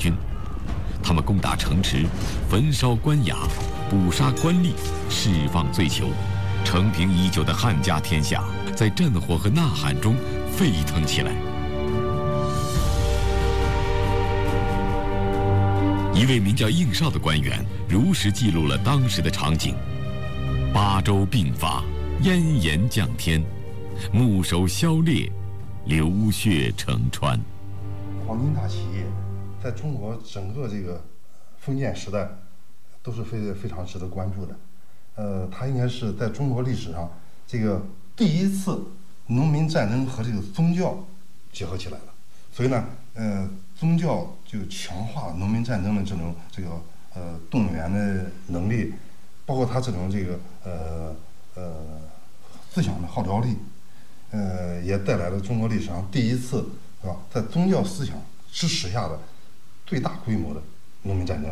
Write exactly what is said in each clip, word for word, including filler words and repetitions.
军。他们攻打城池，焚烧官衙，捕杀官吏，释放罪囚，承平已久的汉家天下在战火和呐喊中沸腾起来。一位名叫应绍的官员如实记录了当时的场景：八州并伐，咽炎降天，牧首消裂，流血成川。 黄金大企业在中国整个这个封建时代都是非非常值得关注的。呃，它应该是在中国历史上这个第一次农民战争和这个宗教结合起来了。所以呢，呃，宗教就强化农民战争的这种这个呃动员的能力，包括它这种这个呃呃思想的号召力，呃，也带来了中国历史上第一次是吧，在宗教思想支持下的最大规模的农民战争。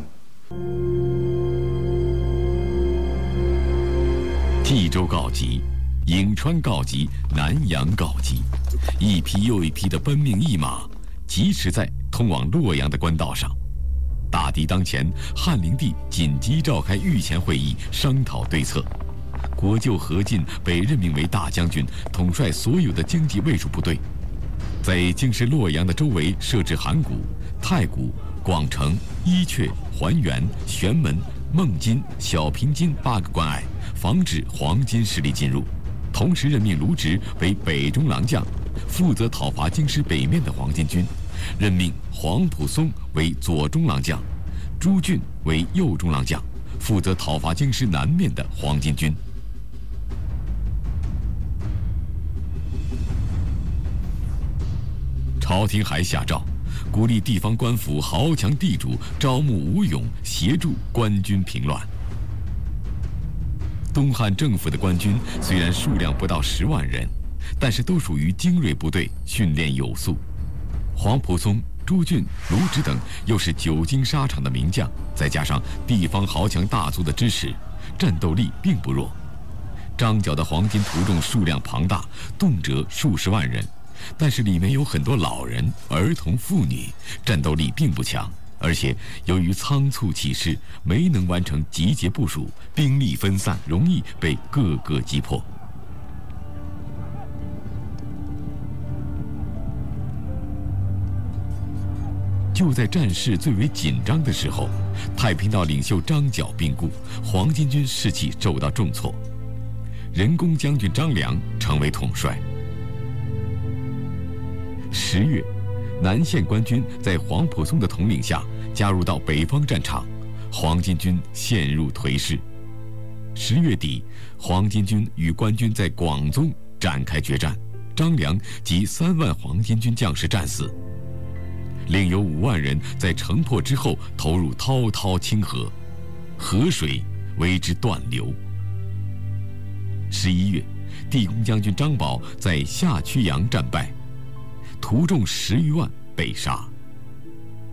冀州告急，颍川告急，南阳告急，一批又一批的奔命驿马疾驰在通往洛阳的官道上。大敌当前，汉灵帝紧急召开御前会议，商讨对策。国舅何进被任命为大将军，统帅所有的经济卫戍部队，在京师洛阳的周围设置函谷、太谷、广城、伊阙、还原、玄门、孟津、小平津八个关隘，防止黄巾势力进入。同时任命卢植为北中郎将，负责讨伐京师北面的黄巾军；任命黄埔松为左中郎将，朱俊为右中郎将，负责讨伐京师南面的黄巾军。朝廷还下诏，鼓励地方官府豪强地主招募武勇，协助官军平乱。东汉政府的官军虽然数量不到十万人，但是都属于精锐部队，训练有素。黄埔松、朱俊、卢植等又是久经沙场的名将，再加上地方豪强大族的支持，战斗力并不弱。张角的黄巾徒众数量庞大，动辄数十万人，但是里面有很多老人、儿童、妇女，战斗力并不强。而且由于仓促起事，没能完成集结部署，兵力分散，容易被各个击破。就在战事最为紧张的时候，太平道领袖张角病故，黄巾军士气受到重挫，人工将军张良成为统帅。十月，南线官军在黄埔松的统领下加入到北方战场，黄巾军陷入颓势。十月底，黄巾军与官军在广宗展开决战，张良及三万黄巾军将士战死，另有五万人在城破之后投入滔滔清河，河水为之断流。十一月，地公将军张宝在下曲阳战败，徒众十余万被杀。